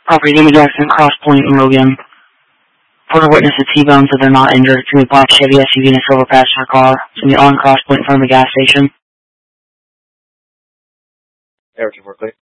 Property damage accident, Cross Point and Logan. Porter witnessed a T-bone, so they're not injured. It's going to be a black Chevy SUV and a silver passenger car. It's going to be on Cross Point in front of the gas station. Everton, Berkeley.